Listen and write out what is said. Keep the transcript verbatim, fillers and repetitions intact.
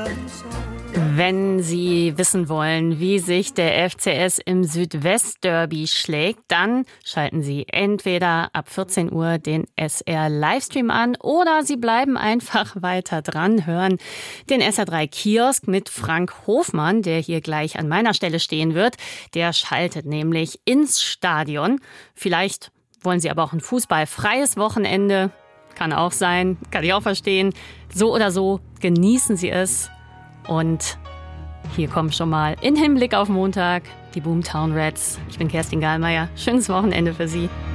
Wenn Sie wissen wollen, wie sich der F C S im Südwestderby schlägt, dann schalten Sie entweder ab vierzehn Uhr den S R-Livestream an oder Sie bleiben einfach weiter dran, hören den S R drei Kiosk mit Frank Hofmann, der hier gleich an meiner Stelle stehen wird. Der schaltet nämlich ins Stadion. Vielleicht wollen Sie aber auch ein fußballfreies Wochenende. Kann auch sein, kann ich auch verstehen. So oder so, genießen Sie es. Und hier kommen schon mal in Hinblick auf Montag die Boomtown Rats. Ich bin Kerstin Gahlmeier. Schönes Wochenende für Sie.